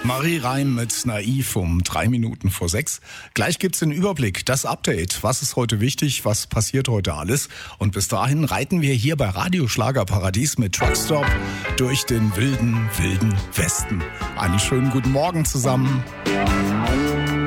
Marie Reim mit Naiv um 3 Minuten vor 6. Gleich gibt's den Überblick, das Update. Was ist heute wichtig? Was passiert heute alles? Und bis dahin reiten wir hier bei Radio Schlagerparadies mit Truckstop durch den wilden Westen. Einen schönen guten Morgen zusammen.